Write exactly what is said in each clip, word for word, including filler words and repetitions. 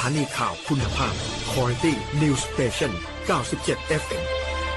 านีข่าวคุณภาพ Quality News Station เก้าสิบเจ็ด เอฟ เอ็ม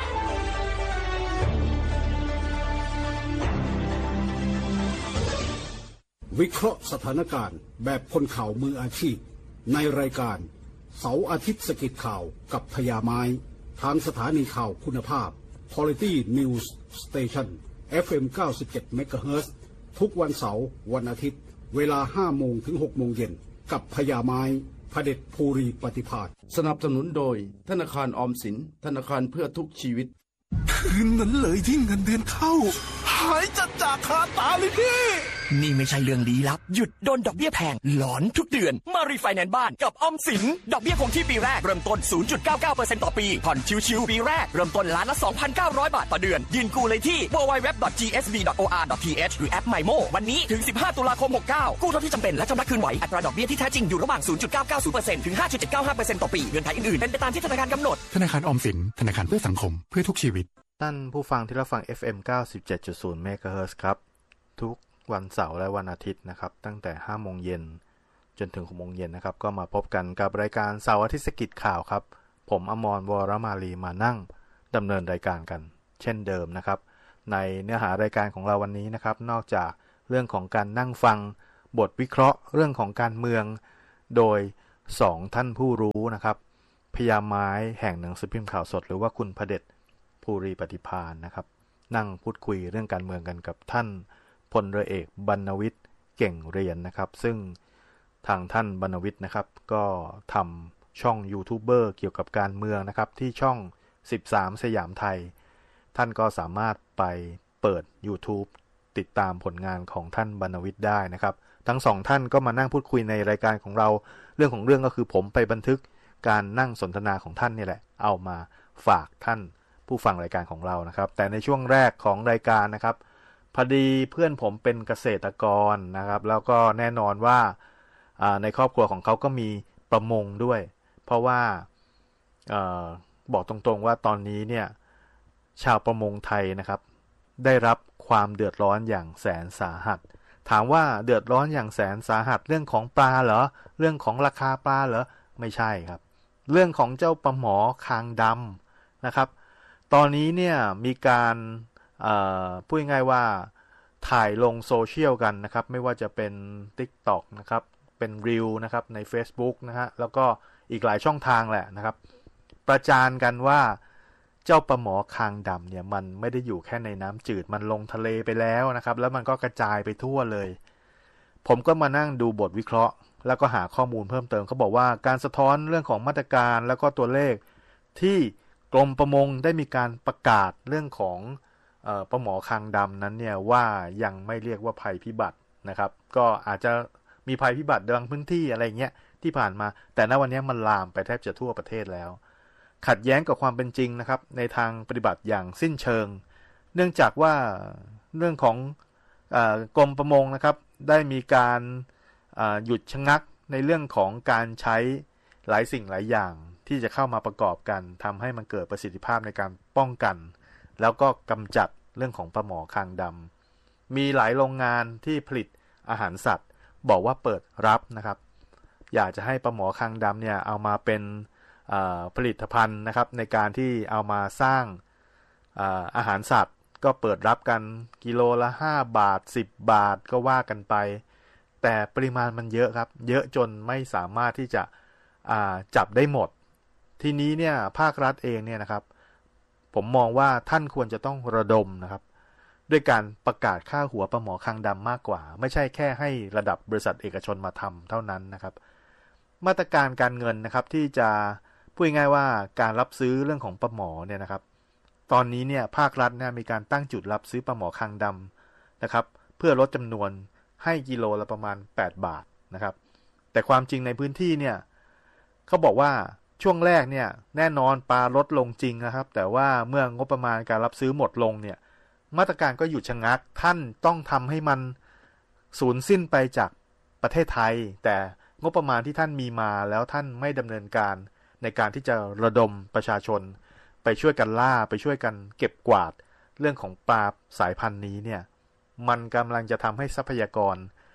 วิเคราะห์สถานการณ์แบบคนข่าวมืออาชีพในรายการเสาร์อาทิตย์สกิดข่าวกับพญาไม้ทางสถานีข่าวคุณภาพ Quality News Station เอฟ เอ็ม เก้าสิบเจ็ด เมกะเฮิรตซ์ ทุกวันเสาร์วันอาทิตย์เวลา ห้าโมง ถึง หกโมงเย็นกับพญาไม้พเด็จภูรีปฏิภาณสนับสนุนโดยธนาคารออมสินธนาคารเพื่อทุกชีวิตคืนนั้นเลยที่เงินเดือนเข้าหายจัดจากคาตาเลยพี่นี่ไม่ใช่เรื่องลี้ลับหยุดโดนดอกเบี้ยแพงหลอนทุกเดือนมารีไฟแนนซ์บ้านกับออมสินดอกเบี้ยคงที่ปีแรกเริ่มต้น ศูนย์จุดเก้าเก้าเปอร์เซ็นต์ ต่อปีผ่อนชิวๆปีแรกเริ่มต้นล้านละ สองพันเก้าร้อย บาทต่อเดือนยื่นกู้เลยที่ ดับเบิลยู ดับเบิลยู ดับเบิลยู ดอท จี เอส บี ดอท โอ อาร์ ดอท ที เอช หรือแอป ไมโม วันนี้ถึงสิบห้าตุลาคมหกเก้ากู้เท่าที่จำเป็นและชำระคืนไหวอัตราดอกเบี้ยที่แท้จริงอยู่ระหว่าง ศูนย์จุดเก้าเก้าศูนย์เปอร์เซ็นต์ ถึง ห้าจุดเจ็ดเก้าห้าเปอร์เซ็นต์ ต่อปีเงื่อนไขอื่นๆเป็นไปตามที่ธนาคารกำหนดธนาคารออมสินธนาคารเพื่อสังคมเพื่อทุกชีวิตท่านผู้ฟังที่รับฟัง เอฟ เอ็ม เก้าสิบเจ็ดจุดศูนย์ เมกะเฮิรตซ์ครับทุกวันเสาร์และวันอาทิตย์นะครับตั้งแต่ ห้าโมงเย็นจนถึง หกโมงเย็นนะครับก็มาพบกันกับรายการเสาร์อาทิตย์สกิดข่าวครับผมอมรวรมาลีมานั่งดำเนินรายการกันเช่นเดิมนะครับในเนื้อหารายการของเราวันนี้นะครับนอกจากเรื่องของการนั่งฟังบทวิเคราะห์เรื่องของการเมืองโดยสองท่านผู้รู้นะครับพญาไม้แห่งหนังสือพิมพ์ข่าวสดหรือว่าคุณพเด็จภูรีปฏิภาณนะครับนั่งพูดคุยเรื่องการเมืองกันกับท่านพลเรือเอกบรรณวิทย์เก่งเรียนนะครับซึ่งทางท่านบรรณวิทย์นะครับก็ทำช่องยูทูบเบอร์เกี่ยวกับการเมืองนะครับที่ช่องสิบสามสยามไทยท่านก็สามารถไปเปิด YouTube ติดตามผลงานของท่านบรรณวิทย์ได้นะครับทั้งสองท่านก็มานั่งพูดคุยในรายการของเราเรื่องของเรื่องก็คือผมไปบันทึกการนั่งสนทนาของท่านนี่แหละเอามาฝากท่านผู้ฟังรายการของเรานะครับแต่ในช่วงแรกของรายการนะครับพอดีเพื่อนผมเป็นเกษตรกรนะครับแล้วก็แน่นอนว่าในครอบครัวของเขาก็มีประมงด้วยเพราะว่าบอกตรงๆว่าตอนนี้เนี่ยชาวประมงไทยนะครับได้รับความเดือดร้อนอย่างแสนสาหัสถามว่าเดือดร้อนอย่างแสนสาหัสเรื่องของปลาเหรอเรื่องของราคาปลาเหรอไม่ใช่ครับเรื่องของเจ้าปลาหมอคางดำนะครับตอนนี้เนี่ยมีการพูดง่ายๆว่าถ่ายลงโซเชียลกันนะครับไม่ว่าจะเป็น TikTok นะครับเป็น Reel นะครับใน Facebook นะฮะแล้วก็อีกหลายช่องทางแหละนะครับประจานกันว่าเจ้าปลาหมอคางดำเนี่ยมันไม่ได้อยู่แค่ในน้ำจืดมันลงทะเลไปแล้วนะครับแล้วมันก็กระจายไปทั่วเลยผมก็มานั่งดูบทวิเคราะห์แล้วก็หาข้อมูลเพิ่มเติมเขาบอกว่าการสะท้อนเรื่องของมาตรการแล้วก็ตัวเลขที่กรมประมงได้มีการประกาศเรื่องของเอ่อปลาหมอคางดำนั้นเนี่ยว่ายังไม่เรียกว่าภัยพิบัตินะครับก็อาจจะมีภัยพิบัติบางพื้นที่อะไรเงี้ยที่ผ่านมาแต่ณวันนี้มันลามไปแทบจะทั่วประเทศแล้วขัดแย้งกับความเป็นจริงนะครับในทางปฏิบัติอย่างสิ้นเชิงเนื่องจากว่าเรื่องของเอ่อกรมประมงนะครับได้มีการเอ่อหยุดชะงักในเรื่องของการใช้หลายสิ่งหลายอย่างที่จะเข้ามาประกอบกันทำให้มันเกิดประสิทธิภาพในการป้องกันแล้วก็กำจัดเรื่องของปลาหมอคางดำมีหลายโรงงานที่ผลิตอาหารสัตว์บอกว่าเปิดรับนะครับอยากจะให้ปลาหมอคางดำเนี่ยเอามาเป็นผลิตภัณฑ์นะครับในการที่เอามาสร้างอาหารสัตว์ก็เปิดรับกันกิโลละห้าบาทสิบบาทก็ว่ากันไปแต่ปริมาณมันเยอะครับเยอะจนไม่สามารถที่จะจับได้หมดทีนี้เนี่ยภาครัฐเองเนี่ยนะครับผมมองว่าท่านควรจะต้องระดมนะครับด้วยการประกาศค่าหัวปลาหมอคางดำมากกว่าไม่ใช่แค่ให้ระดับบริษัทเอกชนมาทำเท่านั้นนะครับมาตรการการเงินนะครับที่จะพูดง่ายๆว่าการรับซื้อเรื่องของปลาหมอเนี่ยนะครับตอนนี้เนี่ยภาครัฐเนี่ยมีการตั้งจุดรับซื้อปลาหมอคางดำนะครับเพื่อลดจำนวนให้กิโลละประมาณแปดบาทนะครับแต่ความจริงในพื้นที่เนี่ยเขาบอกว่าช่วงแรกเนี่ยแน่นอนปลาลดลงจริงนะครับแต่ว่าเมื่องบประมาณการรับซื้อหมดลงเนี่ยมาตรการก็หยุดชะงักท่านต้องทำให้มันสูญสิ้นไปจากประเทศไทยแต่งบประมาณที่ท่านมีมาแล้วท่านไม่ดำเนินการในการที่จะระดมประชาชนไปช่วยกันล่าไปช่วยกันเก็บกวาดเรื่องของปลาสายพันธุ์นี้เนี่ยมันกำลังจะทำให้ทรัพยากร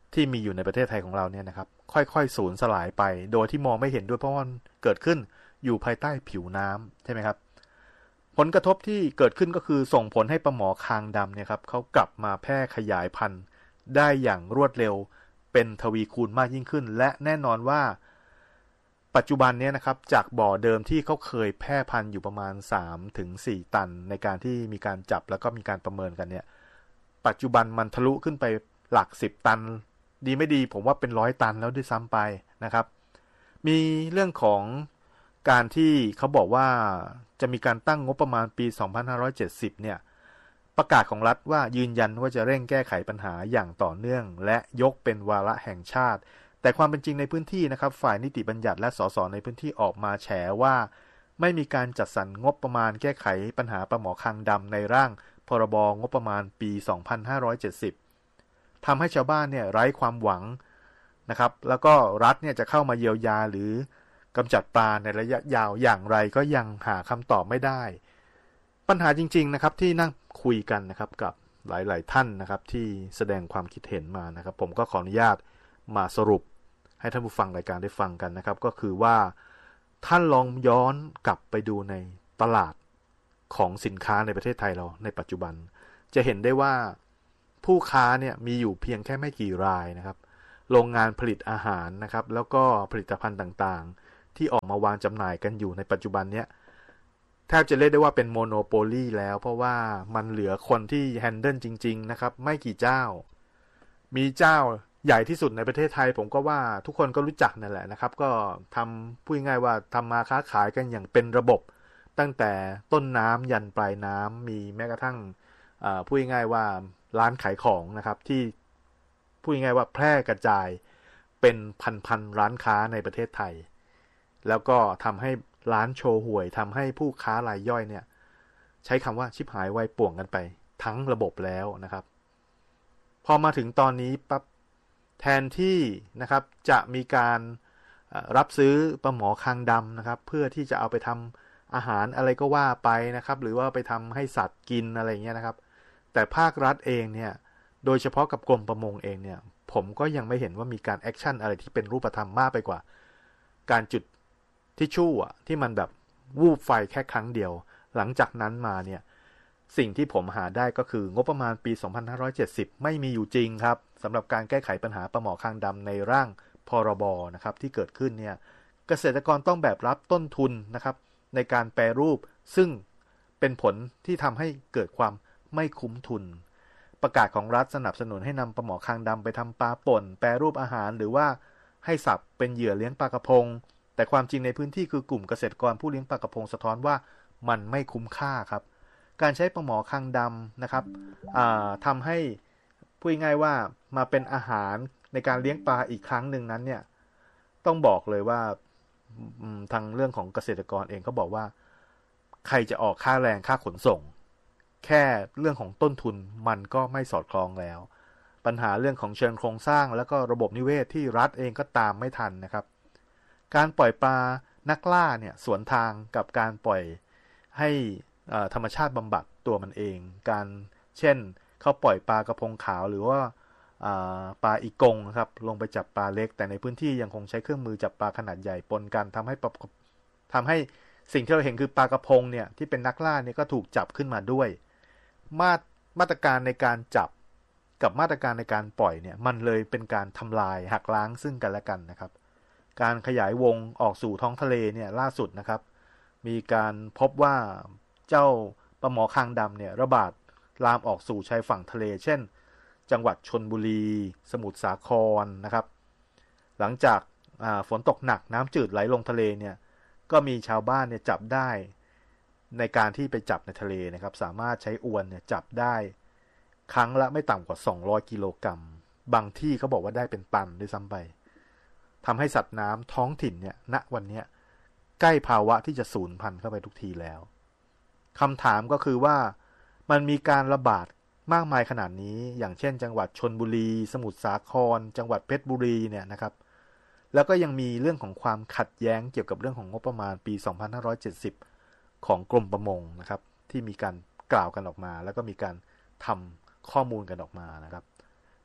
ที่มีอยู่ในประเทศไทยของเราเนี่ยนะครับค่อยๆสูญสลายไปโดยที่มองไม่เห็นด้วยเพราะว่าเกิดขึ้นอยู่ภายใต้ผิวน้ำใช่ไหมครับผลกระทบที่เกิดขึ้นก็คือส่งผลให้ปลาหมอคางดำเนี่ยครับเขากลับมาแพร่ขยายพันธุ์ได้อย่างรวดเร็วเป็นทวีคูณมากยิ่งขึ้นและแน่นอนว่าปัจจุบันนี้นะครับจากบ่อเดิมที่เขาเคยแพร่พันธุ์อยู่ประมาณ สามถึงสี่ ตันในการที่มีการจับแล้วก็มีการประเมินกันเนี่ยปัจจุบันมันทะลุขึ้นไปหลักสิบตันดีไม่ดีผมว่าเป็นร้อยตันแล้วด้วยซ้ำไปนะครับมีเรื่องของการที่เขาบอกว่าจะมีการตั้งงบประมาณปีสองพันห้าร้อยเจ็ดสิบเนี่ยประกาศของรัฐว่ายืนยันว่าจะเร่งแก้ไขปัญหาอย่างต่อเนื่องและยกเป็นวาระแห่งชาติแต่ความเป็นจริงในพื้นที่นะครับฝ่ายนิติบัญญัติและสสในพื้นที่ออกมาแฉว่าไม่มีการจัดสรรงบประมาณแก้ไขปัญหาปลาหมอคางดำในร่างพรบงบประมาณปีสองพันห้าร้อยเจ็ดสิบทำให้ชาวบ้านเนี่ยไร้ความหวังนะครับแล้วก็รัฐเนี่ยจะเข้ามาเยียวยาหรือกำจัดปลาในระยะยาวอย่างไรก็ยังหาคำตอบไม่ได้ปัญหาจริงๆนะครับที่นั่งคุยกันนะครับกับหลายๆท่านนะครับที่แสดงความคิดเห็นมานะครับผมก็ขออนุญาตมาสรุปให้ท่านผู้ฟังรายการได้ฟังกันนะครับก็คือว่าท่านลองย้อนกลับไปดูในตลาดของสินค้าในประเทศไทยเราในปัจจุบันจะเห็นได้ว่าผู้ค้าเนี่ยมีอยู่เพียงแค่ไม่กี่รายนะครับโรงงานผลิตอาหารนะครับแล้วก็ผลิตภัณฑ์ต่างๆที่ออกมาวางจำหน่ายกันอยู่ในปัจจุบันเนี้ยแทบจะเรียกได้ว่าเป็นโมโนโปลีแล้วเพราะว่ามันเหลือคนที่แฮนเดิลจริงๆนะครับไม่กี่เจ้ามีเจ้าใหญ่ที่สุดในประเทศไทยผมก็ว่าทุกคนก็รู้จักนั่นแหละนะครับก็ทำพูดง่ายๆว่าทำมาค้าขายกันอย่างเป็นระบบตั้งแต่ต้นน้ำยันปลายน้ำมีแม้กระทั่งพูดง่ายๆว่าร้านขายของนะครับที่พูดง่ายๆว่าแพร่กระจายเป็นพันๆร้านค้าในประเทศไทยแล้วก็ทำให้ร้านโชว์หวยทำให้ผู้ค้ารายย่อยเนี่ยใช้คำว่าชิบหายไวป่วงกันไปทั้งระบบแล้วนะครับพอมาถึงตอนนี้ปั๊บแทนที่นะครับจะมีการรับซื้อปลาหมอคางดำนะครับเพื่อที่จะเอาไปทำอาหารอะไรก็ว่าไปนะครับหรือว่าไปทำให้สัตว์กินอะไรเงี้ยนะครับแต่ภาครัฐเองเนี่ยโดยเฉพาะกับกรมประมงเองเนี่ยผมก็ยังไม่เห็นว่ามีการแอคชั่นอะไรที่เป็นรูปธรรมมากไปกว่าการจุดทิชชู่อ่ะที่มันแบบวูบไฟแค่ครั้งเดียวหลังจากนั้นมาเนี่ยสิ่งที่ผมหาได้ก็คืองบประมาณปีสองพันห้าร้อยเจ็ดสิบไม่มีอยู่จริงครับสำหรับการแก้ไขปัญหาปลาหมอคางดำในร่างพรบนะครับที่เกิดขึ้นเนี่ยเกษตรกรต้องแบกรับต้นทุนนะครับในการแปรรูปซึ่งเป็นผลที่ทำให้เกิดความไม่คุ้มทุนประกาศของรัฐสนับสนุนให้นำปลาหมอคางดำไปทำปลาป่นแปรรูปอาหารหรือว่าให้สับเป็นเหยื่อเลี้ยงปลากระพงแต่ความจริงในพื้นที่คือกลุ่มเกษตรกรผู้เลี้ยงปลากระพงสะท้อนว่ามันไม่คุ้มค่าครับการใช้ปลาหมอคางดำนะครับทำให้พูดง่ายว่ามาเป็นอาหารในการเลี้ยงปลาอีกครั้งหนึ่งนั้นเนี่ยต้องบอกเลยว่าทางเรื่องของเกษตรกรเองเขาบอกว่าใครจะออกค่าแรงค่าขนส่งแค่เรื่องของต้นทุนมันก็ไม่สอดคล้องแล้วปัญหาเรื่องของเชิงโครงสร้างแล้วก็ระบบนิเวศที่รัฐเองก็ตามไม่ทันนะครับการปล่อยปลานักล่าเนี่ยสวนทางกับการปล่อยให้ธรรมชาติบำบัดตัวมันเองการเช่นเขาปล่อยปลากระพงขาวหรือว่าปลาอีกงครับลงไปจับปลาเล็กแต่ในพื้นที่ยังคงใช้เครื่องมือจับปลาขนาดใหญ่ปนกันทำให้ทำให้สิ่งที่เราเห็นคือปลากระพงเนี่ยที่เป็นนักล่าเนี่ยก็ถูกจับขึ้นมาด้วยมาตรมาตรการในการจับกับมาตรการในการปล่อยเนี่ยมันเลยเป็นการทำลายหักล้างซึ่งกันและกันนะครับการขยายวงออกสู่ท้องทะเลเนี่ยล่าสุดนะครับมีการพบว่าเจ้าปลาหมอคางดำเนี่ยระบาดลามออกสู่ชายฝั่งทะเลเช่นจังหวัดชลบุรีสมุทรสาครนะครับหลังจากฝนตกหนักน้ำจืดไหลลงทะเลเนี่ยก็มีชาวบ้านเนี่ยจับได้ในการที่ไปจับในทะเลนะครับสามารถใช้อวนเนี่ยจับได้ครั้งละไม่ต่ำกว่าสองร้อยกิโลกรัมบางที่เขาบอกว่าได้เป็นตันด้วยซ้ำไปทำให้สัตว์น้ำท้องถิ่นเนี่ยณวันนี้ใกล้ภาวะที่จะสูญพันธุ์เข้าไปทุกทีแล้วคำถามก็คือว่ามันมีการระบาดมากมายขนาดนี้อย่างเช่นจังหวัดชลบุรีสมุทรสาครจังหวัดเพชรบุรีเนี่ยนะครับแล้วก็ยังมีเรื่องของความขัดแย้งเกี่ยวกับเรื่องของงบประมาณปีสองพันห้าร้อยเจ็ดสิบของกรมประมงนะครับที่มีการกล่าวกันออกมาแล้วก็มีการทำข้อมูลกันออกมานะครับ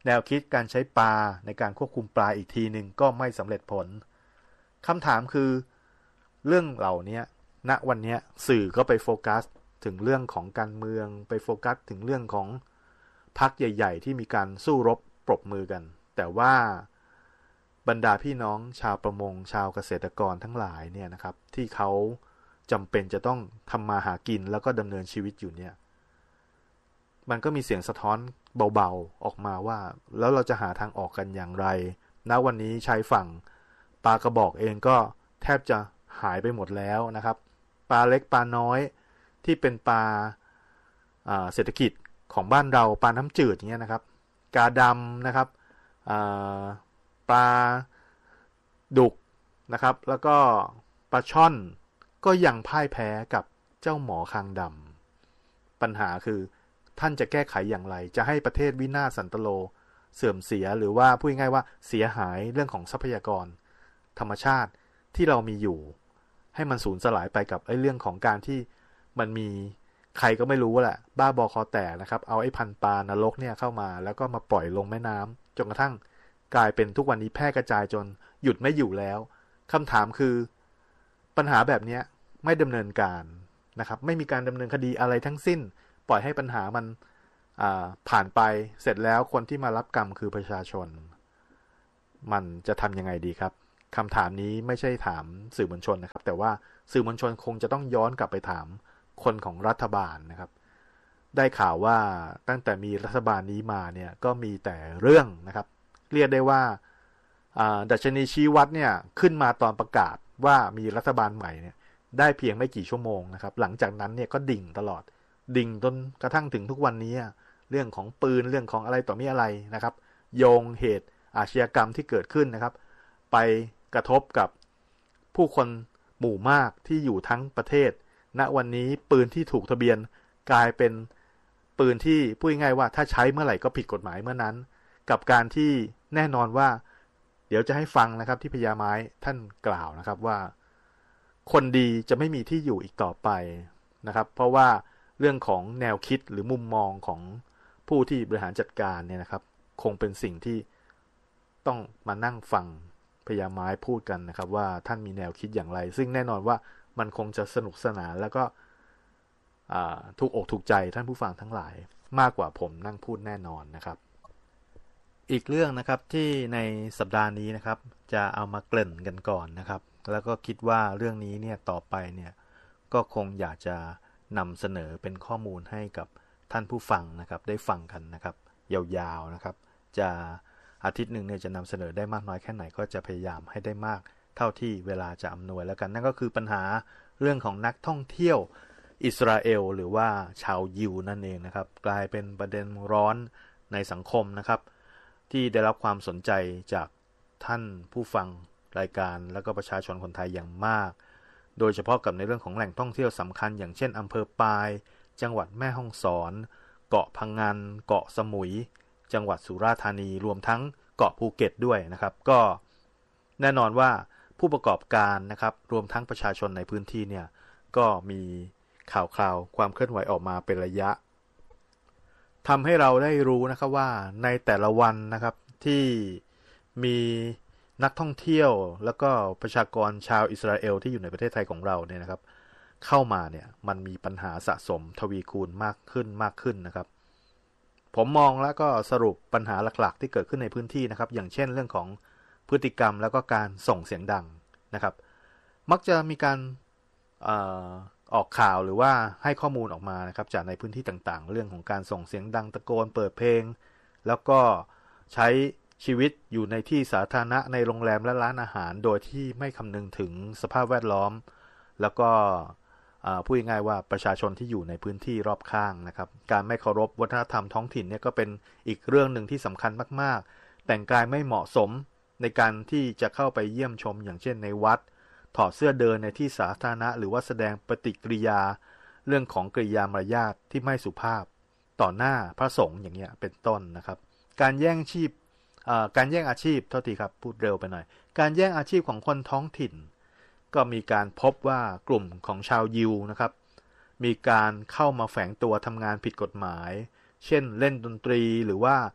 แนวคิดการใช้ปลาในการควบคุมปลาอีกทีหนึ่งก็ไม่สำเร็จผลคำถามคือเรื่องเหล่านี้ณวันนี้สื่อก็ไปโฟกัสถึงเรื่องของการเมืองไปโฟกัสถึงเรื่องของพรรคใหญ่ๆที่มีการสู้รบปรบมือกันแต่ว่าบรรดาพี่น้องชาวประมงชาวเกษตรกรทั้งหลายเนี่ยนะครับที่เขาจำเป็นจะต้องทำมาหากินแล้วก็ดำเนินชีวิตอยู่เนี่ยมันก็มีเสียงสะท้อนเบาๆออกมาว่าแล้วเราจะหาทางออกกันอย่างไรณวันนี้ชายฝั่งปลากระบอกเองก็แทบจะหายไปหมดแล้วนะครับปลาเล็กปลาน้อยที่เป็นปลาเศรษฐกิจของบ้านเราปลาน้ำจืดอย่างเงี้ยนะครับกาดำนะครับปลาดุกนะครับแล้วก็ปลาช่อนก็ยังพ่ายแพ้กับเจ้าหมอคางดำปัญหาคือท่านจะแก้ไขอย่างไรจะให้ประเทศวินาศสันตโลเสื่อมเสียหรือว่าพูดง่ายๆว่าเสียหายเรื่องของทรัพยากรธรรมชาติที่เรามีอยู่ให้มันสูญสลายไปกับไอ้เรื่องของการที่มันมีใครก็ไม่รู้แหละบ้าบอคอแตกนะครับเอาไอ้พันปลานรกเนี่ยเข้ามาแล้วก็มาปล่อยลงแม่น้ำจนกระทั่งกลายเป็นทุกวันนี้แพร่กระจายจนหยุดไม่อยู่แล้วคำถามคือปัญหาแบบนี้ไม่ดำเนินการนะครับไม่มีการดำเนินคดีอะไรทั้งสิ้นปล่อยให้ปัญหามันผ่านไปเสร็จแล้วคนที่มารับกรรมคือประชาชนมันจะทำยังไงดีครับคำถามนี้ไม่ใช่ถามสื่อมวลชนนะครับแต่ว่าสื่อมวลชนคงจะต้องย้อนกลับไปถามคนของรัฐบาลนะครับได้ข่าวว่าตั้งแต่มีรัฐบาลนี้มาเนี่ยก็มีแต่เรื่องนะครับเรียกได้ว่าดัชนีชี้วัดเนี่ยขึ้นมาตอนประกาศว่ามีรัฐบาลใหม่เนี่ยได้เพียงไม่กี่ชั่วโมงนะครับหลังจากนั้นเนี่ยก็ดิ่งตลอดดิ่งจนกระทั่งถึงทุกวันนี้เรื่องของปืนเรื่องของอะไรต่อมีอะไรนะครับโยงเหตุอาชญากรรมที่เกิดขึ้นนะครับไปกระทบกับผู้คนหมู่มากที่อยู่ทั้งประเทศณวันนี้ปืนที่ถูกทะเบียนกลายเป็นปืนที่พูดง่ายๆว่าถ้าใช้เมื่อไหร่ก็ผิดกฎหมายเมื่อนั้นกับการที่แน่นอนว่าเดี๋ยวจะให้ฟังนะครับที่พญาไม้ท่านกล่าวนะครับว่าคนดีจะไม่มีที่อยู่อีกต่อไปนะครับเพราะว่าเรื่องของแนวคิดหรือมุมมองของผู้ที่บริหารจัดการเนี่ยนะครับคงเป็นสิ่งที่ต้องมานั่งฟังพญาไม้พูดกันนะครับว่าท่านมีแนวคิดอย่างไรซึ่งแน่นอนว่ามันคงจะสนุกสนานแล้วก็ถูกอกถูกใจท่านผู้ฟังทั้งหลายมากกว่าผมนั่งพูดแน่นอนนะครับอีกเรื่องนะครับที่ในสัปดาห์นี้นะครับจะเอามาเกริ่นกันก่อนนะครับแล้วก็คิดว่าเรื่องนี้เนี่ยต่อไปเนี่ยก็คงอยากจะนำเสนอเป็นข้อมูลให้กับท่านผู้ฟังนะครับได้ฟังกันนะครับยาวๆนะครับจะอาทิตย์หนึ่งเนี่ยจะนำเสนอได้มากน้อยแค่ไหนก็จะพยายามให้ได้มากเท่าที่เวลาจะอำนวยแล้วกันนั่นก็คือปัญหาเรื่องของนักท่องเที่ยวอิสราเอลหรือว่าชาวยิวนั่นเองนะครับกลายเป็นประเด็นร้อนในสังคมนะครับที่ได้รับความสนใจจากท่านผู้ฟังรายการแล้วก็ประชาชนคนไทยอย่างมากโดยเฉพาะกับในเรื่องของแหล่งท่องเที่ยวสำคัญอย่างเช่นอำเภอปายจังหวัดแม่ฮ่องสอนเกาะพังงานเกาะสมุยจังหวัดสุราษฎร์ธานีรวมทั้งเกาะภูเก็ตด้วยนะครับก็แน่นอนว่าผู้ประกอบการนะครับรวมทั้งประชาชนในพื้นที่เนี่ยก็มีข่าวคราวความเคลื่อนไหวออกมาเป็นระยะทำให้เราได้รู้นะครับว่าในแต่ละวันนะครับที่มีนักท่องเที่ยวแล้วก็ประชากรชาวอิสราเอลที่อยู่ในประเทศไทยของเราเนี่ยนะครับเข้ามาเนี่ยมันมีปัญหาสะสมทวีคูณมากขึ้นมากขึ้นนะครับผมมองแล้วก็สรุปปัญหาหลักๆที่เกิดขึ้นในพื้นที่นะครับอย่างเช่นเรื่องของพฤติกรรมแล้วก็การส่งเสียงดังนะครับมักจะมีการเอ่อออกข่าวหรือว่าให้ข้อมูลออกมานะครับจากในพื้นที่ต่างๆเรื่องของการส่งเสียงดังตะโกนเปิดเพลงแล้วก็ใช้ชีวิตอยู่ในที่สาธารณะในโรงแรมและร้านอาหารโดยที่ไม่คำนึงถึงสภาพแวดล้อมแล้วก็พูดง่ายๆว่าประชาชนที่อยู่ในพื้นที่รอบข้างนะครับการไม่เคารพวัฒนธรรมท้องถิ่นเนี่ยก็เป็นอีกเรื่องหนึ่งที่สำคัญมากๆแต่งกายไม่เหมาะสมในการที่จะเข้าไปเยี่ยมชมอย่างเช่นในวัดถอดเสื้อเดินในที่สาธารณะหรือว่าแสดงปฏิกิริยาเรื่องของกริยามารยาทที่ไม่สุภาพต่อหน้าพระสงฆ์อย่างเงี้ยเป็นต้นนะครับการแย่งชีพการแย่งอาชีพเท่าทีครับพูดเร็วไปหน่อยการแย่งอาชีพของคนท้องถิ่นก็มีการพบว่ากลุ่มของชาวยิวนะครับมีการเข้ามาแฝงตัวทำงานผิดกฎหมายเช่นเล่นดนตรีหรือว่า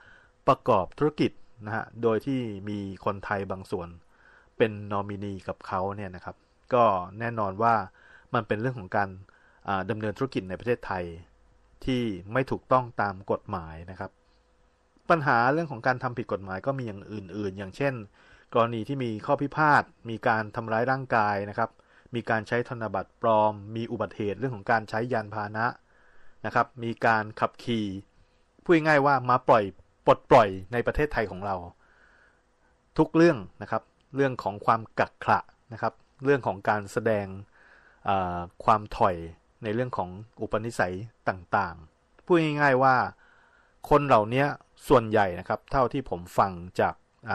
ประกอบธุรกิจนะฮะโดยที่มีคนไทยบางส่วนเป็นนอมินีกับเขาเนี่ยนะครับก็แน่นอนว่ามันเป็นเรื่องของการดำเนินธุรกิจในประเทศไทยที่ไม่ถูกต้องตามกฎหมายนะครับปัญหาเรื่องของการทำผิดกฎหมายก็มีอย่างอื่นๆอย่างเช่นกรณีที่มีข้อพิพาทมีการทำร้ายร่างกายนะครับมีการใช้ธนบัตรปลอมมีอุบัติเหตุเรื่องของการใช้ยานพาหนะนะครับมีการขับขี่พูดง่ายๆว่ามาปล่อยปลดปล่อยในประเทศไทยของเราทุกเรื่องนะครับเรื่องของความกักขระนะครับเรื่องของการแสดงความถอยในเรื่องของอุปนิสัยต่างๆพูดง่ายๆว่าคนเหล่านี้ส่วนใหญ่นะครับเท่าที่ผมฟังจาก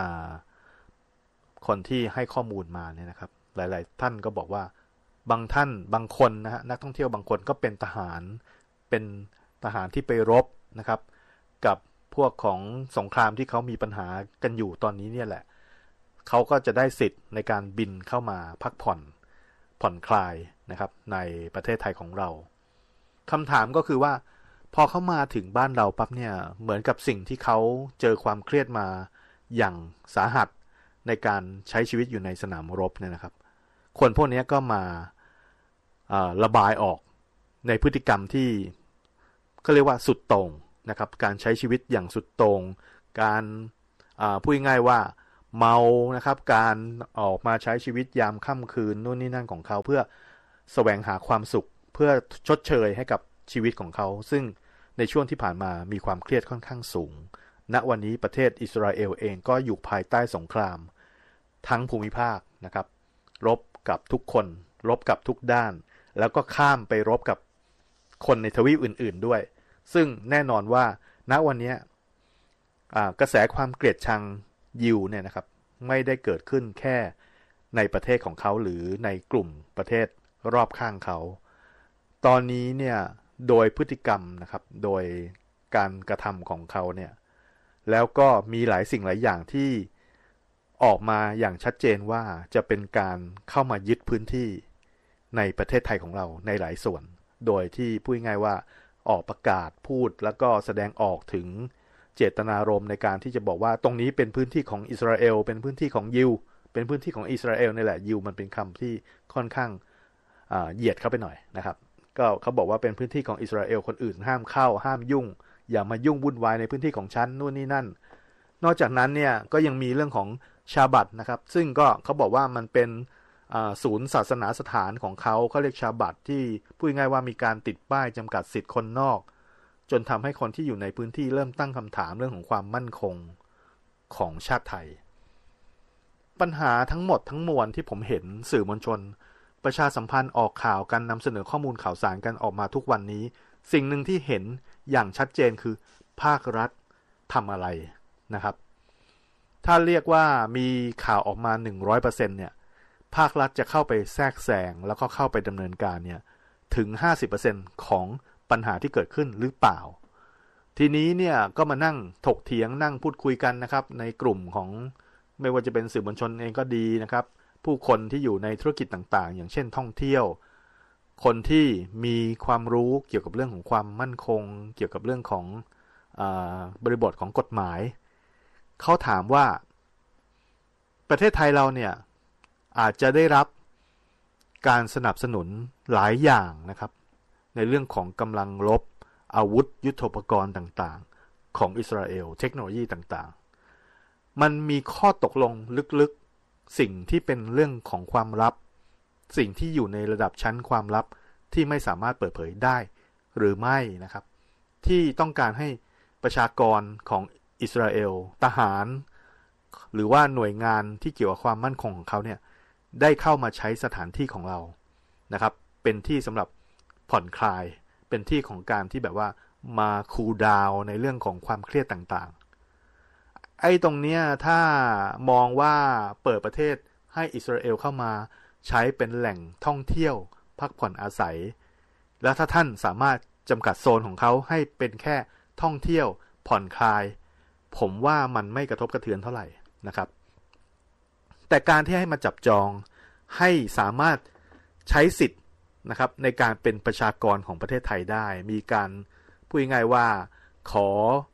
คนที่ให้ข้อมูลมาเนี่ยนะครับหลายๆท่านก็บอกว่าบางท่านบางคนนะฮะนักท่องเที่ยวบางคนก็เป็นทหารเป็นทหารที่ไปรบนะครับกับพวกของสงครามที่เขามีปัญหากันอยู่ตอนนี้เนี่ยแหละเขาก็จะได้สิทธิ์ในการบินเข้ามาพักผ่อนผ่อนคลายนะครับในประเทศไทยของเราคำถามก็คือว่าพอเขามาถึงบ้านเราปั๊บเนี่ยเหมือนกับสิ่งที่เขาเจอความเครียดมาอย่างสาหัสในการใช้ชีวิตอยู่ในสนามรบเนี่ยนะครับคนพวกนี้ก็มาระบายออกในพฤติกรรมที่เขาเรียกว่าสุดโต่งนะครับการใช้ชีวิตอย่างสุดโต่งการพูดง่ายๆว่าเมานะครับการออกมาใช้ชีวิตยามค่ำคืนนู่นนี่นั่นของเขาเพื่อแสวงหาความสุขเพื่อชดเชยให้กับชีวิตของเขาซึ่งในช่วงที่ผ่านมามีความเครียดค่อนข้างสูงณวันนี้ประเทศอิสราเอลเองก็อยู่ภายใต้สงครามทั้งภูมิภาคนะครับรบกับทุกคนรบกับทุกด้านแล้วก็ข้ามไปรบกับคนในทวีปอื่นๆด้วยซึ่งแน่นอนว่าณวันนี้กระแสความเกลียดชังยิวเนี่ยนะครับไม่ได้เกิดขึ้นแค่ในประเทศของเขาหรือในกลุ่มประเทศรอบข้างเขาตอนนี้เนี่ยโดยพฤติกรรมนะครับโดยการกระทำของเขาเนี่ยแล้วก็มีหลายสิ่งหลายอย่างที่ออกมาอย่างชัดเจนว่าจะเป็นการเข้ามายึดพื้นที่ในประเทศไทยของเราในหลายส่วนโดยที่พูดง่ายว่าออกประกาศพูดแล้วก็แสดงออกถึงเจตนารมณ์ในการที่จะบอกว่าตรงนี้เป็นพื้นที่ของอิสราเอลเป็นพื้นที่ของยิวเป็นพื้นที่ของอิสราเอลนี่แหละยิวมันเป็นคำที่ค่อนข้างเหยียดเข้าไปหน่อยนะครับก็เขาบอกว่าเป็นพื้นที่ของอิสราเอลคนอื่นห้ามเข้าห้ามยุ่งอย่ามายุ่งวุ่นวายในพื้นที่ของฉันนู่นนี่นั่นนอกจากนั้นเนี่ยก็ยังมีเรื่องของชาบัตนะครับซึ่งก็เขาบอกว่ามันเป็นศูนย์ศาสนาสถานของเขาเขาเรียกชาบัตที่พูดง่ายว่ามีการติดป้ายจำกัดสิทธิคนนอกจนทำให้คนที่อยู่ในพื้นที่เริ่มตั้งคำถามเรื่องของความมั่นคงของชาติไทยปัญหาทั้งหมดทั้งมวลที่ผมเห็นสื่อมวลชนประชาสัมพันธ์ออกข่าวกันนำเสนอข้อมูลข่าวสารกันออกมาทุกวันนี้สิ่งหนึ่งที่เห็นอย่างชัดเจนคือภาครัฐทำอะไรนะครับถ้าเรียกว่ามีข่าวออกมา หนึ่งร้อยเปอร์เซ็นต์ เนี่ยภาครัฐจะเข้าไปแทรกแซงแล้วก็เข้าไปดำเนินการเนี่ยถึง ห้าสิบเปอร์เซ็นต์ ของปัญหาที่เกิดขึ้นหรือเปล่าทีนี้เนี่ยก็มานั่งถกเถียงนั่งพูดคุยกันนะครับในกลุ่มของไม่ว่าจะเป็นสื่อมวลชนเองก็ดีนะครับผู้คนที่อยู่ในธุรกิจต่างๆอย่างเช่นท่องเที่ยวคนที่มีความรู้เกี่ยวกับเรื่องของความมั่นคงเกี่ยวกับเรื่องของอ่าบริบทของกฎหมายเขาถามว่าประเทศไทยเราเนี่ยอาจจะได้รับการสนับสนุนหลายอย่างนะครับในเรื่องของกำลังรบอาวุธยุทโธปกรณ์ต่างๆของอิสราเอลเทคโนโลยีต่างๆมันมีข้อตกลงลึกๆสิ่งที่เป็นเรื่องของความลับสิ่งที่อยู่ในระดับชั้นความลับที่ไม่สามารถเปิดเผยได้หรือไม่นะครับที่ต้องการให้ประชากรของอิสราเอลทหารหรือว่าหน่วยงานที่เกี่ยวกับความมั่นคงของเขาเนี่ยได้เข้ามาใช้สถานที่ของเรานะครับเป็นที่สำหรับผ่อนคลายเป็นที่ของการที่แบบว่ามาคูลดาวน์ในเรื่องของความเครียดต่างๆไอ้ตรงเนี้ยถ้ามองว่าเปิดประเทศให้อิสราเอลเข้ามาใช้เป็นแหล่งท่องเที่ยวพักผ่อนอาศัยแล้วถ้าท่านสามารถจำกัดโซนของเขาให้เป็นแค่ท่องเที่ยวผ่อนคลายผมว่ามันไม่กระทบกระเทือนเท่าไหร่นะครับแต่การที่ให้มาจับจองให้สามารถใช้สิทธิ์นะครับในการเป็นประชากรของประเทศไทยได้มีการพูดง่ายๆว่าขอ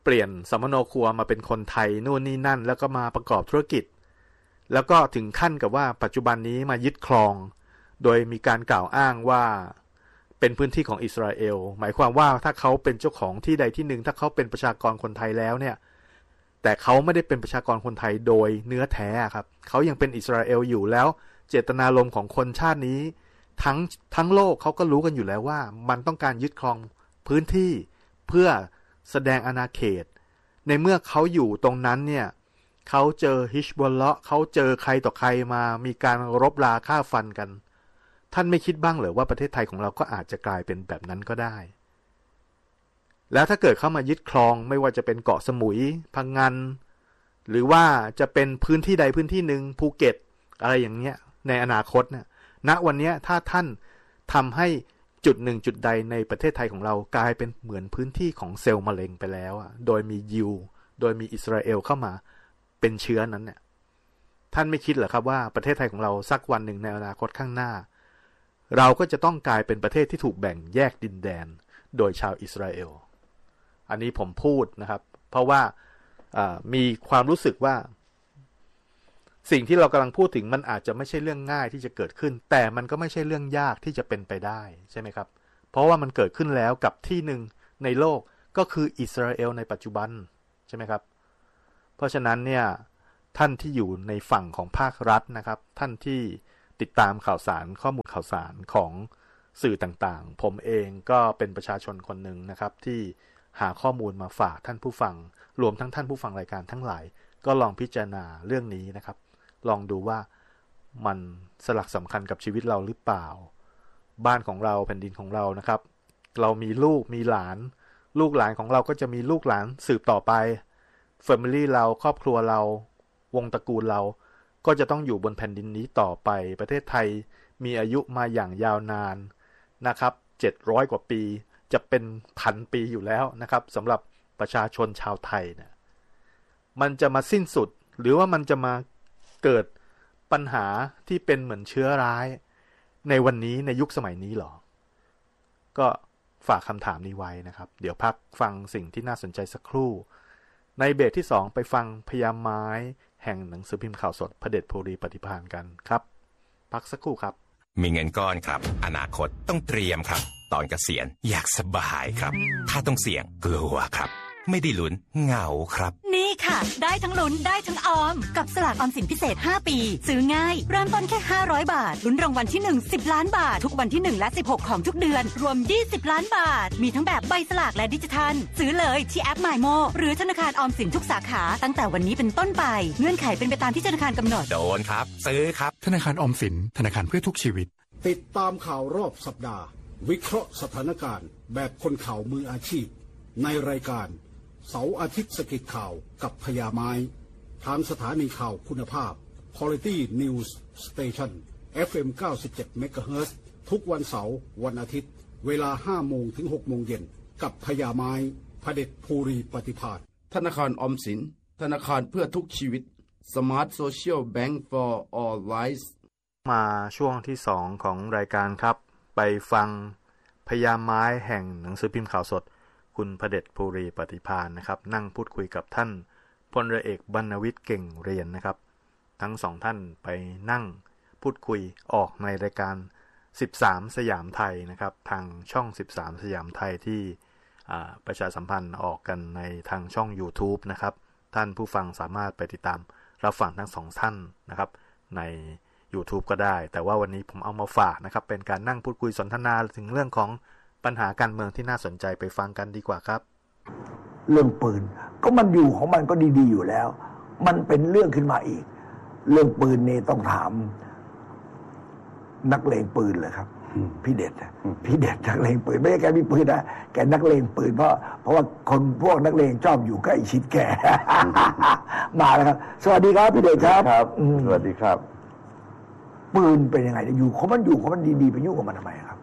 เปลี่ยนสมโนครัวมาเป็นคนไทยนู่นนี่นั่นแล้วก็มาประกอบธุรกิจแล้วก็ถึงขั้นกับว่าปัจจุบันนี้มายึดครองโดยมีการกล่าวอ้างว่าเป็นพื้นที่ของอิสราเอลหมายความว่าถ้าเขาเป็นเจ้าของที่ใดที่หนึ่งถ้าเขาเป็นประชากรคนไทยแล้วเนี่ยแต่เขาไม่ได้เป็นประชากรคนไทยโดยเนื้อแท้ครับเขายังเป็นอิสราเอลอยู่แล้วเจตนารมณ์ของคนชาตินี้ทั้งทั้งโลกเขาก็รู้กันอยู่แล้วว่ามันต้องการยึดครองพื้นที่เพื่อแสดงอาณาเขตในเมื่อเขาอยู่ตรงนั้นเนี่ยเขาเจอฮิชบอลเลาะเขาเจอใครต่อใครมามีการรบราฆ่าฟันกันท่านไม่คิดบ้างเหรอว่าประเทศไทยของเราก็อาจจะกลายเป็นแบบนั้นก็ได้แล้วถ้าเกิดเข้ามายึดครองไม่ว่าจะเป็นเกาะสมุยพังงานหรือว่าจะเป็นพื้นที่ใดพื้นที่หนึ่งภูเก็ตอะไรอย่างเงี้ยในอนาคตเนี่ยณวันนี้ถ้าท่านทำให้จุดหนึ่งจุดใดในประเทศไทยของเรากลายเป็นเหมือนพื้นที่ของเซลล์มะเร็งไปแล้วอ่ะโดยมียิวโดยมีอิสราเอลเข้ามาเป็นเชื้อนั้นเนี่ยท่านไม่คิดเหรอครับว่าประเทศไทยของเราสักวันหนึ่งในอนาคตข้างหน้าเราก็จะต้องกลายเป็นประเทศที่ถูกแบ่งแยกดินแดนโดยชาวอิสราเอลอันนี้ผมพูดนะครับเพราะว่ามีความรู้สึกว่าสิ่งที่เรากำลังพูดถึงมันอาจจะไม่ใช่เรื่องง่ายที่จะเกิดขึ้นแต่มันก็ไม่ใช่เรื่องยากที่จะเป็นไปได้ใช่ไหมครับเพราะว่ามันเกิดขึ้นแล้วกับที่หนึ่งในโลกก็คืออิสราเอลในปัจจุบันใช่ไหมครับเพราะฉะนั้นเนี่ยท่านที่อยู่ในฝั่งของภาครัฐนะครับท่านที่ติดตามข่าวสารข้อมูลข่าวสารของสื่อต่างๆผมเองก็เป็นประชาชนคนหนึ่งนะครับที่หาข้อมูลมาฝากท่านผู้ฟังรวมทั้งท่านผู้ฟังรายการทั้งหลายก็ลองพิจารณาเรื่องนี้นะครับลองดูว่ามันสลักสำคัญกับชีวิตเราหรือเปล่าบ้านของเราแผ่นดินของเรานะครับเรามีลูกมีหลานลูกหลานของเราก็จะมีลูกหลานสืบต่อไปแฟมิลี่เราครอบครัวเราวงตระกูลเราก็จะต้องอยู่บนแผ่นดินนี้ต่อไปประเทศไทยมีอายุมาอย่างยาวนานนะครับเจ็ดร้อยกว่าปีจะเป็นพันปีอยู่แล้วนะครับสำหรับประชาชนชาวไทยเนี่ยมันจะมาสิ้นสุดหรือว่ามันจะมาเกิดปัญหาที่เป็นเหมือนเชื้อร้ายในวันนี้ในยุคสมัยนี้หรอก็ฝากคำถามนี้ไว้นะครับเดี๋ยวพักฟังสิ่งที่น่าสนใจสักครู่ในเบรกที่สองไปฟังพยามไม้แห่งหนังสือพิมพ์ข่าวสดพระเดชภูริปฏิภาณกันครับพักสักครู่ครับมีเงินก้อนครับอนาคตต้องเตรียมครับตอนเกษียณอยากสบายครับถ้าต้องเสี่ยงกลัวครับไม่ได้ลุ้นเหงาครับนี่ค่ะได้ทั้งลุ้นได้ทั้งออมกับสลากออมสินพิเศษห้าปีซื้อง่ายเริ่มต้นแค่ห้าร้อยบาทลุ้นรางวัลที่หนึ่ง สิบล้านบาททุกวันที่หนึ่งและสิบหกของทุกเดือนรวมยี่สิบล้านบาทมีทั้งแบบใบสลากและดิจิทัลซื้อเลยที่แอป มายโม หรือธนาคารออมสินทุกสาขาตั้งแต่วันนี้เป็นต้นไปเงื่อนไขเป็นไปตามที่ธนาคารกำหนดโดนครับซื้อครับธนาคารออมสินธนาคารเพื่อทุกชีวิตติดตามข่าวรอบสัปดาห์วิเคราะห์สถานการณ์แบบคนข่าวมืออาชีพในรายการเสาร์อาทิตย์สกิดข่าวกับพญาไม้ทางสถานีข่าวคุณภาพ Quality News Station เอฟ เอ็ม เก้าสิบเจ็ด เมกะเฮิรตซ์ทุกวันเสาร์วันอาทิตย์เวลาห้าโมงถึงหกโมงเย็นกับพญาไม้พระเดชภูริปฏิภาณธนาคารออมสินธนาคารเพื่อทุกชีวิต Smart Social Bank for All Lives มาช่วงที่สองของรายการครับไปฟังพญาไม้แห่งหนังสือพิมพ์ข่าวสดคุณพระเดชภูริปฏิภาณนะครับนั่งพูดคุยกับท่านพลเรือเอกบรรณวิทย์เก่งเรียนนะครับทั้งสองท่านไปนั่งพูดคุยออกในรายการสิบสามสยามไทยนะครับทางช่องสิบสามสยามไทยที่ประชาสัมพันธ์ออกกันในทางช่อง YouTube นะครับท่านผู้ฟังสามารถไปติดตามรับฟังทั้งสองท่านนะครับใน YouTube ก็ได้แต่ว่าวันนี้ผมเอามาฝากนะครับเป็นการนั่งพูดคุยสนทนาถึงเรื่องของปัญหาการเมืองที่น่าสนใจไปฟังกันดีกว่าครับเรื่องปืนก็มันอยู่ของมันก็ดีๆอยู่แล้วมันเป็นเรื่องขึ้นมาอีกเรื่องปืนนี่ต้องถามนักเลงปืนเลยครับพี่เด็ดพี่เด็ดนักเลงปืนไม่ใช่แกมีปืนนะแกนักเลงปืนเพราะเพราะว่าคนพวกนักเลงชอบอยู่ใกล้ชิดแก มาแล้วครับสวัสดีครับพี่เด็ดครับครับสวัสดีครับปืนเป็นยังไงอยู่ของมันอยู่ของมันดีๆไปยุ่งกับมันทำไมครับ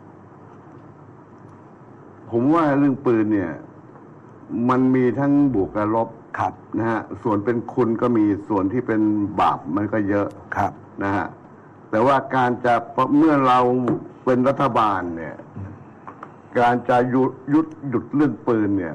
ผมว่าเรื่องปืนเนี่ยมันมีทั้งบวกและลบครับนะฮะส่วนเป็นคุณก็มีส่วนที่เป็นบาปมันก็เยอะครับนะฮะแต่ว่าการจะเมื่อเราเป็นรัฐบาลเนี่ยการจะหยุดหยุดหยุดเรื่องปืนเนี่ย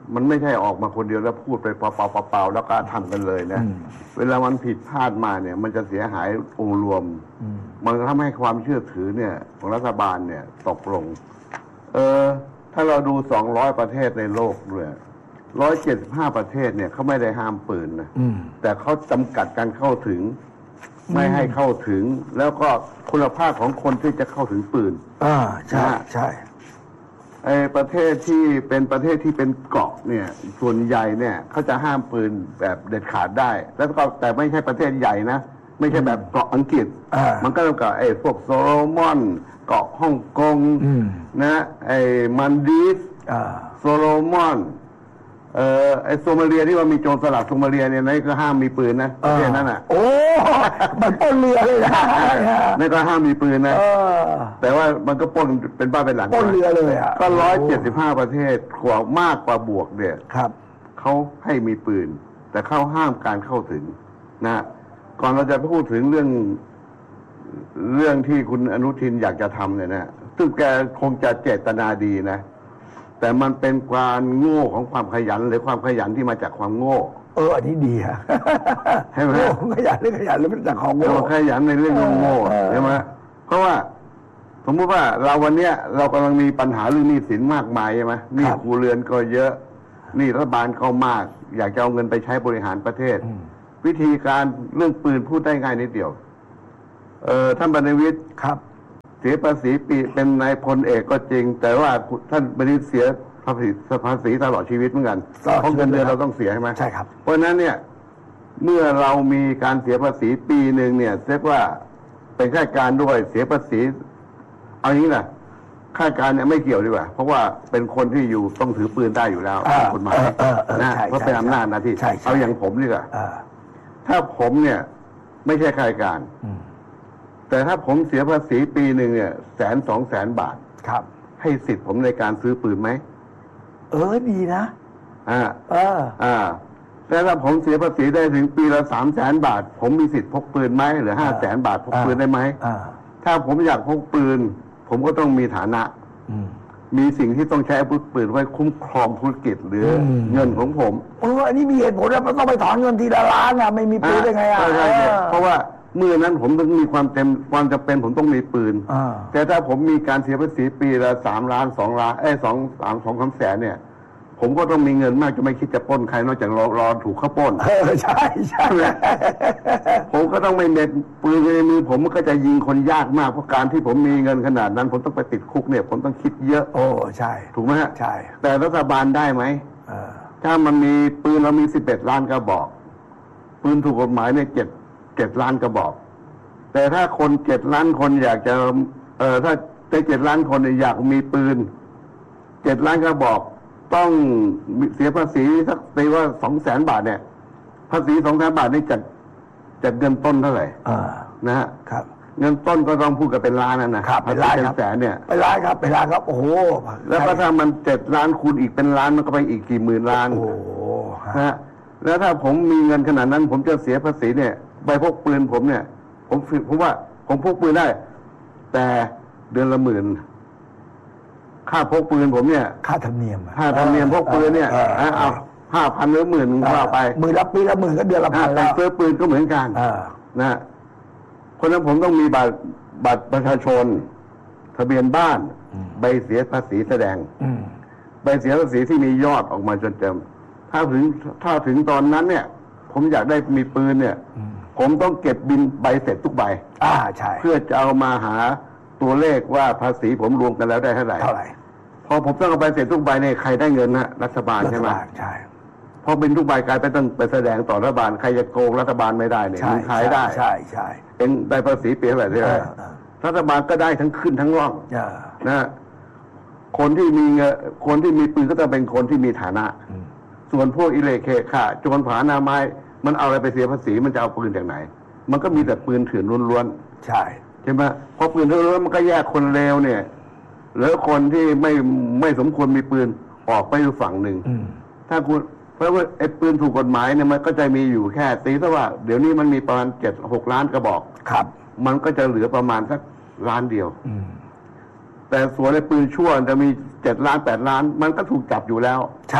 มันไม่ใช่ออกมาคนเดียวแล้วพูดไปเปล่าๆๆแล้วก็ทำกันเลยนะเวลามันผิดพลาดมาเนี่ยมันจะเสียหายองค์รวมมันทำให้ความเชื่อถือเนี่ยของรัฐบาลเนี่ยตกลงเออถ้าเราดูสองร้อยประเทศในโลกด้วยร้อยเจ็ดสิบห้าประเทศเนี่ยเขาไม่ได้ห้ามปืนนะแต่เขาจำกัดการเข้าถึงไม่ให้เข้าถึงแล้วก็คุณภาพของคนที่จะเข้าถึงปืนอ่าใช่ใช่ไอ้ประเทศที่เป็นประเทศที่เป็นเกาะเนี่ยส่วนใหญ่เนี่ยเขาจะห้ามปืนแบบเด็ดขาดได้แล้วก็แต่ไม่ใช่ประเทศใหญ่นะไม่ใช่แบบเกาะอังกฤษมันก็เกาะไอ้พวกโซโลมอนเกาะฮ่องกงนะไอ้มันดีฟโซโลมอนเอ่อไอ้โซมาเลียที่ว่ามีโจรสลัดโซมาเลียเนี่ยนั่นก็ห้ามมีปืนนะประเทศนั้นอ่ะโอ้มันปล้นเรือเลยนะนั่นก็ห้ามมีปืนนะแต่ว่ามันก็ปล้นเป็นบ้าเป็นหลังปล้นเรือเลยอ่ะก็ร้อยเจ็ดสิบห้าประเทศกว่ามากกว่าบวกเนี่ยครับเขาให้มีปืนแต่เขาห้ามการเข้าถึงนะก่อนเราจะพูดถึงเรื่องเรื่องที่คุณอนุทินอยากจะทำเนี่ยนะซึ่งแกคงจะเจตนาดีนะแต่มันเป็นความโง่ของความขยันหรือความขยันที่มาจากความโง่เอออันนี้ดีฮะใช่ไหมขยันเรื่องขยันหรือมันจากความโง่ขยันในเรื่องโง่ใช่ไหมเพราะว่าสมมติว่าเราวันเนี้ยเรากำลังมีปัญหาเรื่องหนี้สินมากมายใช่ไหมหนี้ครัวเรือนก็เยอะหนี้รัฐบาลก็มากอยากจะเอาเงินไปใช้บริหารประเทศวิธีการเรื่องปืนพูดได้ง่ายนิดเดียวเออท่านบรรณวิทย์ครับเสียภาษีปีเป็นนายพลเอกก็จริงแต่ว่าท่านบรรณวิทย์เสียภาษีภาษีตลอดชีวิตเหมือนกันเพราะเงินเดือนเราต้องเสียใช่ไหมใช่ครับเพราะนั้นเนี่ยเมื่อเรามีการเสียภาษีปีหนึ่งเนี่ยเรียกว่าเป็นข้าราชการด้วยเสียภาษีเอาอย่างนี้แหละข้าราชการเนี่ยไม่เกี่ยวดีกว่าเพราะว่าเป็นคนที่อยู่ต้องถือปืนได้อยู่แล้วกฎหมายนะเพราะเป็นอำนาจหน้าที่เอาอย่างผมดีกว่าถ้าผมเนี่ยไม่ใช่ข้าราชการแต่ถ้าผมเสียภาษีปีหนึ่งเนี่ยแสนสองแสนบาทครับให้สิทธิ์ผมในการซื้อปืนไหมเออดีนะอ่าเอออ่าแต่ถ้าผมเสียภาษีได้ถึงปีละสามแสนบาทผมมีสิทธิ์พกปืนไหมหรือห้าแสนบาทพกปืนได้ไหมถ้าผมอยากพกปืนผมก็ต้องมีฐานะมีสิ่งที่ต้องใช้อาวุธปืนไว้คุ้มครองธุรกิจหรือเงินของผมเอออันนี้มีเหตุผลแล้วมันต้องไปถอนเงินทีละล้านอ่ะไม่มีปืนได้ไงอ่ะเพราะว่าเมื่อนั้นผมต้องมีความเต็มความจำเป็นผมต้องมีปืนแต่ถ้าผมมีการเสียภาษีปีละสามล้านสองล้านเอ้สองสามสองสามแสนเนี่ยผมก็ต้องมีเงินมากจะไม่คิดจะปล้นใครนอกจากรอรอถูกเขาปล้นเออใช่ใช่ผมก็ต้องไม่เม็ดปืนในมือผมก็จะยิงคนยากมากเพราะการที่ผมมีเงินขนาดนั้นผมต้องไปติดคุกเนี่ยผมต้องคิดเยอะโอ้ใช่ถูกไหมฮะใช่แต่รัฐบาลได้ไหมถ้ามันมีปืนเรามีสิบเอ็ดล้านกระบอกปืนถูกกฎหมายเนี่ยเจ็ดเจ็ดล้านกระบอกแต่ถ้าคนเจ็ดล้านคนอยากจะเอ่อถ้าในเจ็ดล้านคนอยากมีปืนเจ็ดล้านกระบอกต้องเสียภาษีสักตีว่าสองแสนบาทเนี่ยภาษีสองแสนบาทนี่จัดจัดเงินต้นเท่าไหร่นะฮะครับเงินต้นก็ต้องพูดกันเป็นล้านนะครับเป็นล้านครับแสนเนี่ยเป็นล้านครับเป็นล้านครับโอ้โหแล้วก็ถ้ามันเจ็ดล้านคูณอีกเป็นล้านมันก็ไปอีกกี่หมื่นล้านโอ้โหนะฮะแล้วถ้าผมมีเงินขนาดนั้นผมจะเสียภาษีเนี่ยใบพกปืนผมเนี่ยผมผมว่าผมพกปืนได้แต่เดือนละหมื่นค่าพกปืนผมเนี่ยค่าธรรมเนียมค่าธรรมเนียมพกปืนเนี่ยเอาห้าพันหรือหมื่นว่าไปหมื่นละปีละหมื่นก็เดือนละพันแล้วซื้อปืนก็เหมือนกันนะเพราะนั้นผมต้องมีบัตรบัตรประชาชนทะเบียนบ้านใบเสียภาษีแสดงใบเสียภาษีที่มียอดออกมาจนเต็มถ้าถึงถ้าถึงตอนนั้นเนี่ยผมอยากได้มีปืนเนี่ยผมต้องเก็บบินใบเสร็จทุกใบอ่าใช่เพื่อจะเอามาหาตัวเลขว่าภาษีผมรวมกันแล้วได้เท่าไหร่เท่าไหร่พอผมต้องเอาใบเสร็จทุกใบเนี่ยใครได้เงินนะรัฐบาลใช่ไหมใช่พอบินทุกใบกลายไปต้องไปแสดงต่อรัฐบาลใครจะโกงรัฐบาลไม่ได้เนี่ยมันขายได้ใช่ใช่เป็นได้ภาษีปีเท่าไหร่ได้รัฐบาลก็ได้ทั้งขึ้นทั้งร่องนะคนที่มีเงินคนที่มีปืนก็ต้องเป็นคนที่มีฐานะส่วนพวกอิเลเคค่ะโจรผานาไม้มันเอาอะไรไปเสียภาษีมันจะเอาปืนจากไหนมันก็มีแต่ปืนเถื่อนล้วนๆใช่ใช่ไหมพอปืนเถื่อนล้วนมันก็แยกคนเลวเนี่ยหรือคนที่ไม่ไม่สมควรมีปืนออกไปอยู่ฝั่งหนึ่งถ้าคุณเพราะว่าไอ้ปืนถูกกฎหมายเนี่ยมันก็จะมีอยู่แค่ตีซะว่าเดี๋ยวนี้มันมีประมาณเจ็ดหกล้านกระบอกครับมันก็จะเหลือประมาณสักล้านเดียวแต่ส่วนไอ้ปืนชั่วจะมีเจ็ดล้านแปดล้านมันก็ถูกจับอยู่แล้วใช่ใ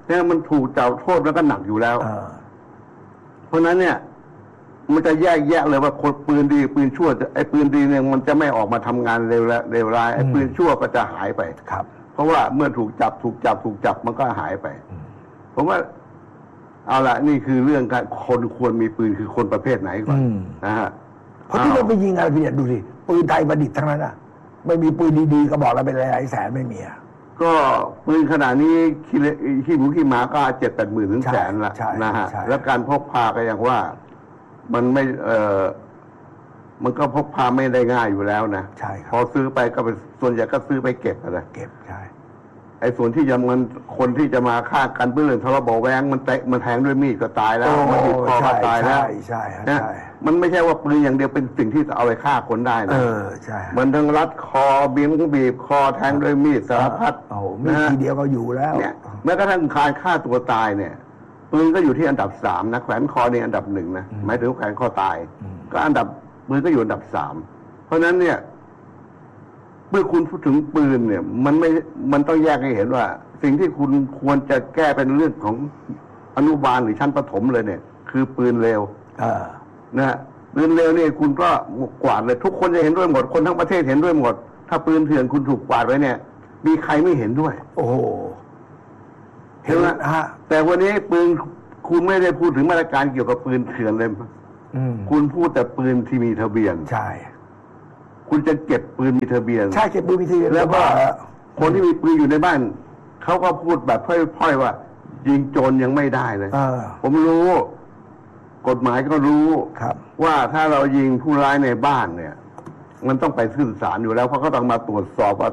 เนี่ยมันถูกจับโทษแล้วก็หนักอยู่แล้วเพราะนั้นเนี่ยมันจะแยกแยะเลยว่าคนปืนดีปืนชั่วไอ้ปืนดีเนี่ยมันจะไม่ออกมาทำงานเร็วเร็วร้ายไอ้ปืนชั่วก็จะหายไปครับเพราะว่าเมื่อถูกจับถูกจับถูกจับมันก็หายไปผมว่าเอาละนี่คือเรื่องการคนควรมีปืนคือคนประเภทไหนก่อนนะฮะเพราะที่เราไปยิงอะไรพี่เนี่ยดูสิปืนไทยประดิษฐ์ทั้งนั้นอ่ะไม่มีปืนดีๆก็บอกเราเป็นหลายแสนไม่มีอ่ะก็ปืนขนาดนี้ขี้ขี้หมูขี้หมาก็เจ็ดแปดหมื่นถึงแสนละนะฮะแล้วการพกพาก็อย่างว่ามันไม่เออมันก็พกพาไม่ได้ง่ายอยู่แล้วนะใช่พอซื้อไปก็เป็นส่วนใหญ่ก็ซื้อไปเก็บอะไรเก็บใช่ไอ้ส่วนที่จะมันคนที่จะมาฆ่ากันเพื่อเรื่องทะเลาะเบาะแว้งมันแตะมันแทงด้วยมีดก็ตายแล้วมันบีบคอก็ตายแล้วใช่ใช่ใช่มันไม่ใช่ว่าปืนอย่างเดียวเป็นสิ่งที่จะเอาไปฆ่าคนได้นะเออใช่มันทั้งรัดคอบีบบีบคอแทงด้วยมีดสารพัดโอ้มีดทีเดียวก็อยู่แล้วเนี่ยแม้กระทั่งการฆ่าตัวตายเนี่ยปืนก็อยู่ที่อันดับสามนะแขวนคอในอันดับหนึ่งนะหมายถึงแขวนคอตายก็อันดับปืนก็อยู่อันดับสามเพราะนั้นเนี่ยเมื่อคุณพูดถึงปืนเนี่ยมันไม่มันต้องแยกให้เห็นว่าสิ่งที่คุณควรจะแก้เป็นเรื่องของอนุบาลหรือชั้นประถมเลยเนี่ยคือปืนเร็วนะปืนเร็วเนี่ยคุณก็กวาดเลยทุกคนจะเห็นด้วยหมดคนทั้งประเทศเห็นด้วยหมดถ้าปืนเถื่อนคุณถูกกวาดไว้เนี่ยมีใครไม่เห็นด้วยโอ้โหเห็นไหมฮะแต่วันนี้ปืนคุณไม่ได้พูดถึงมาตรการเกี่ยวกับปืนเถื่อนเลยคุณพูดแต่ปืนที่มีทะเบียนใช่คุณจะเก็บปืนมีทะเบียนใช่เก็บปืนมีทะเบียนแล้วก็คนที่มีปืนอยู่ในบ้านเขาก็พูดแบบพร่อยๆว่ายิงโจรยังไม่ได้เลยผมรู้กฎหมายก็รู้ว่าถ้าเรายิงผู้ร้ายในบ้านเนี่ยมันต้องไปขึ้นศาลอยู่แล้วเพราะเขาต้องมาตรวจสอบว่า